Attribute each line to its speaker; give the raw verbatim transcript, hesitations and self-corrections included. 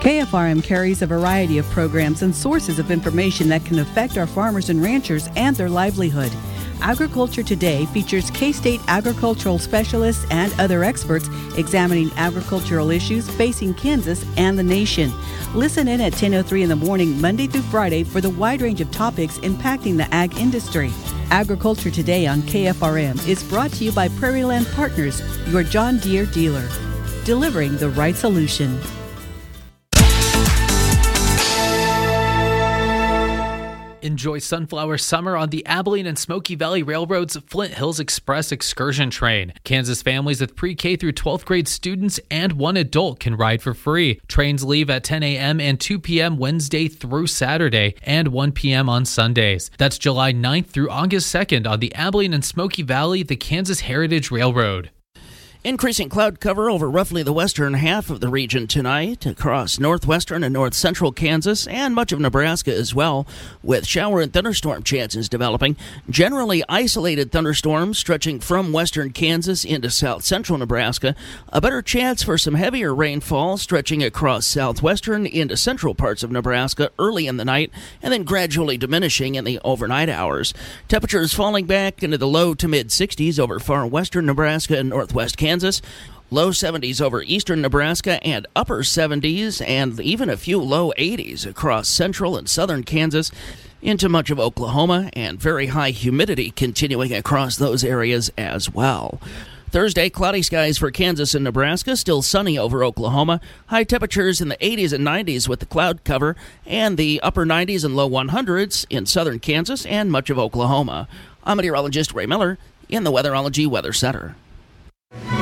Speaker 1: K F R M carries a variety of programs and sources of information that can affect our farmers and ranchers and their livelihood. Agriculture Today features K-State agricultural specialists and other experts examining agricultural issues facing Kansas and the nation. Listen in at ten oh three in the morning, Monday through Friday, for the wide range of topics impacting the ag industry. Agriculture Today on K F R M is brought to you by Prairie Land Partners, your John Deere dealer, delivering the right solution.
Speaker 2: Enjoy Sunflower Summer on the Abilene and Smoky Valley Railroad's Flint Hills Express excursion train. Kansas families with pre-K through twelfth grade students and one adult can ride for free. Trains leave at ten a.m. and two p.m. Wednesday through Saturday and one p.m. on Sundays. That's July ninth through August second on the Abilene and Smoky Valley, the Kansas Heritage Railroad.
Speaker 3: Increasing cloud cover over roughly the western half of the region tonight, across northwestern and north central Kansas and much of Nebraska as well, with shower and thunderstorm chances developing. Generally isolated thunderstorms stretching from western Kansas into south central Nebraska. A better chance for some heavier rainfall stretching across southwestern into central parts of Nebraska early in the night and then gradually diminishing in the overnight hours. Temperatures falling back into the low to mid sixties over far western Nebraska and northwest Kansas. Kansas, low seventies over eastern Nebraska and upper seventies and even a few low eighties across central and southern Kansas into much of Oklahoma, and very high humidity continuing across those areas as well. Thursday, cloudy skies for Kansas and Nebraska, still sunny over Oklahoma. High temperatures in the eighties and nineties with the cloud cover, and the upper nineties and low hundreds in southern Kansas and much of Oklahoma. I'm meteorologist Ray Miller in the Weatherology Weather Center.